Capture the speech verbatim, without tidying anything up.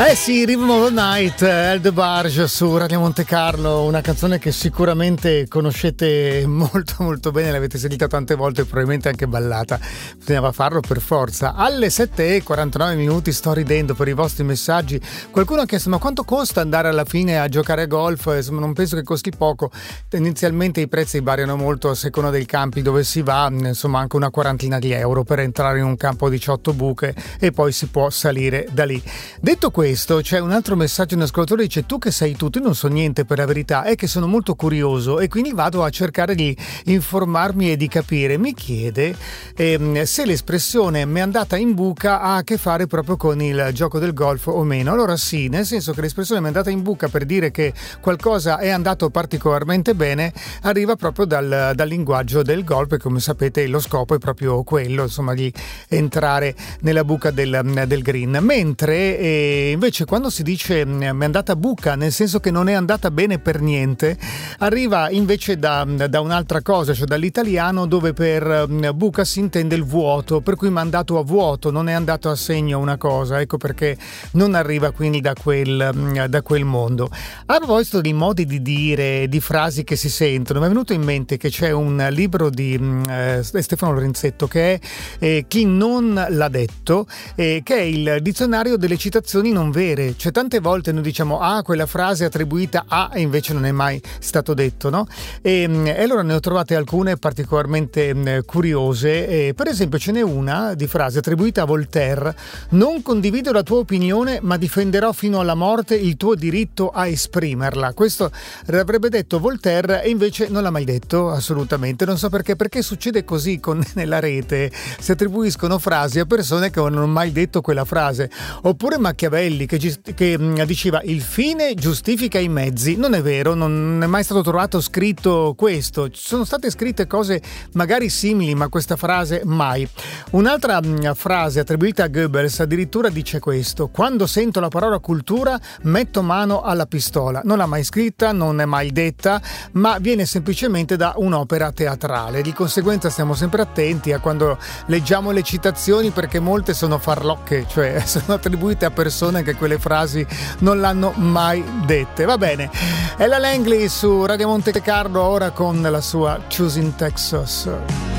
Eh sì, Rhythm of the Night, El DeBarge su Radio Monte Carlo, una canzone che sicuramente conoscete molto molto bene, l'avete sentita tante volte, probabilmente anche ballata, bisognava farlo per forza. Alle sette e quarantanove minuti sto ridendo per i vostri messaggi. Qualcuno ha chiesto: ma quanto costa andare alla fine a giocare a golf? Insomma, non penso che costi poco, tendenzialmente i prezzi variano molto a seconda dei campi dove si va, insomma anche una quarantina di euro per entrare in un campo a diciotto buche e poi si può salire da lì. Detto questo, c'è un altro messaggio, un ascoltatore dice: tu che sai tutto, io non so niente per la verità, è che sono molto curioso e quindi vado a cercare di informarmi e di capire. Mi chiede ehm, se l'espressione "mi è andata in buca" ha a che fare proprio con il gioco del golf o meno. Allora sì, nel senso che l'espressione "mi è andata in buca" per dire che qualcosa è andato particolarmente bene arriva proprio dal, dal linguaggio del golf, e come sapete lo scopo è proprio quello, insomma, di entrare nella buca del, del green. Mentre eh, invece quando si dice "mi è andata buca", nel senso che non è andata bene per niente, arriva invece da, da un'altra cosa, cioè dall'italiano, dove per buca si intende il vuoto, per cui mandato a vuoto, non è andato a segno una cosa, ecco perché non arriva quindi da quel, da quel mondo. A proposito di modi di dire, di frasi che si sentono, mi è venuto in mente che c'è un libro di eh, Stefano Lorenzetto che è eh, Chi non l'ha detto, eh, che è il dizionario delle citazioni non vere. Cioè tante volte noi diciamo ah quella frase è attribuita a, e invece non è mai stato detto, no? E, e allora ne ho trovate alcune particolarmente eh, curiose. E, per esempio ce n'è una di frase attribuita a Voltaire: "Non condivido la tua opinione ma difenderò fino alla morte il tuo diritto a esprimerla". Questo l'avrebbe detto Voltaire e invece non l'ha mai detto assolutamente. Non so perché, perché succede così con, nella rete, si attribuiscono frasi a persone che non hanno mai detto quella frase. Oppure Machiavelli che, che diceva "il fine giustifica i mezzi". Non è vero, non è mai stato trovato scritto questo. Ci sono state scritte cose magari simili, ma questa frase mai. Un'altra frase attribuita a Goebbels addirittura dice questo: "Quando sento la parola cultura metto mano alla pistola". Non l'ha mai scritta, non è mai detta, ma viene semplicemente da un'opera teatrale. Di conseguenza stiamo sempre attenti a quando leggiamo le citazioni, perché molte sono farlocche, cioè sono attribuite a persone che quelle frasi non l'hanno mai dette. Va bene, è la Langley su Radio Monte Carlo, ora con la sua Choosing Texas.